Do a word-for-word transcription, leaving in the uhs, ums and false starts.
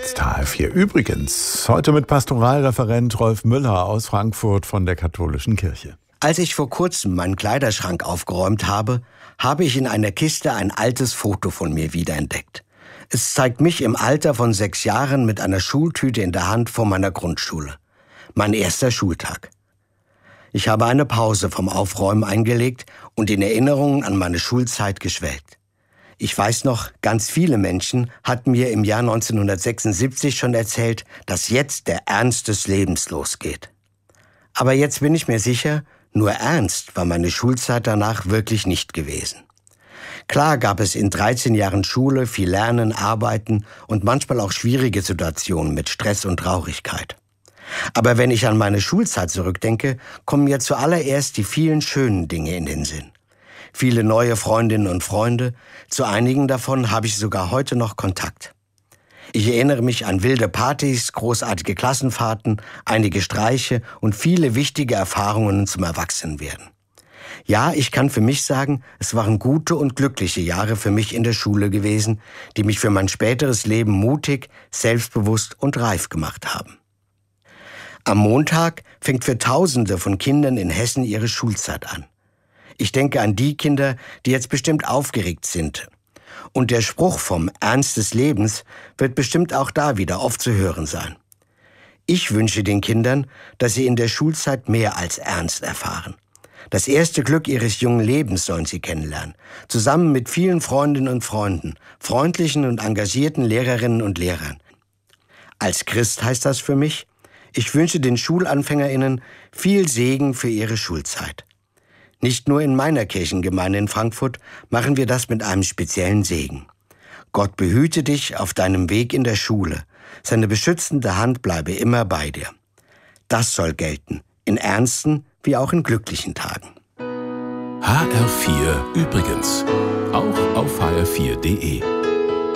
jetzt H R vier. Übrigens, heute mit Pastoralreferent Rolf Müller aus Frankfurt von der Katholischen Kirche. Als ich vor kurzem meinen Kleiderschrank aufgeräumt habe, habe ich in einer Kiste ein altes Foto von mir wiederentdeckt. Es zeigt mich im Alter von sechs Jahren mit einer Schultüte in der Hand vor meiner Grundschule. Mein erster Schultag. Ich habe eine Pause vom Aufräumen eingelegt und in Erinnerungen an meine Schulzeit geschwelgt. Ich weiß noch, ganz viele Menschen hatten mir im Jahr neunzehnhundertsechsundsiebzig schon erzählt, dass jetzt der Ernst des Lebens losgeht. Aber jetzt bin ich mir sicher, nur ernst war meine Schulzeit danach wirklich nicht gewesen. Klar gab es in dreizehn Jahren Schule viel Lernen, Arbeiten und manchmal auch schwierige Situationen mit Stress und Traurigkeit. Aber wenn ich an meine Schulzeit zurückdenke, kommen mir zuallererst die vielen schönen Dinge in den Sinn. Viele neue Freundinnen und Freunde, zu einigen davon habe ich sogar heute noch Kontakt. Ich erinnere mich an wilde Partys, großartige Klassenfahrten, einige Streiche und viele wichtige Erfahrungen zum Erwachsenwerden. Ja, ich kann für mich sagen, es waren gute und glückliche Jahre für mich in der Schule gewesen, die mich für mein späteres Leben mutig, selbstbewusst und reif gemacht haben. Am Montag fängt für Tausende von Kindern in Hessen ihre Schulzeit an. Ich denke an die Kinder, die jetzt bestimmt aufgeregt sind. Und der Spruch vom Ernst des Lebens wird bestimmt auch da wieder oft zu hören sein. Ich wünsche den Kindern, dass sie in der Schulzeit mehr als Ernst erfahren. Das erste Glück ihres jungen Lebens sollen sie kennenlernen, zusammen mit vielen Freundinnen und Freunden, freundlichen und engagierten Lehrerinnen und Lehrern. Als Christ heißt das für mich, ich wünsche den SchulanfängerInnen viel Segen für ihre Schulzeit. Nicht nur in meiner Kirchengemeinde in Frankfurt machen wir das mit einem speziellen Segen. Gott behüte dich auf deinem Weg in der Schule. Seine beschützende Hand bleibe immer bei dir. Das soll gelten, in ernsten wie auch in glücklichen Tagen. H R vier übrigens, auch auf H R vier punkt de.